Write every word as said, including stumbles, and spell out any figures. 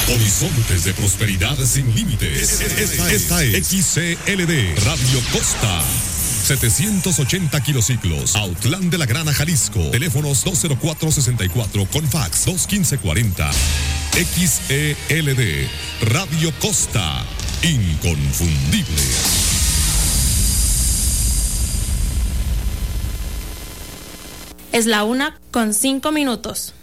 Horizontes de prosperidad sin límites. Esta, esta es X C L D Radio Costa. setecientos ochenta kilociclos, Autlán de la Grana, Jalisco. Teléfonos dos cero cuatro sesenta y cuatro con fax dos uno cinco cuarenta. X E L D Radio Costa. Inconfundible. Es la una con cinco minutos.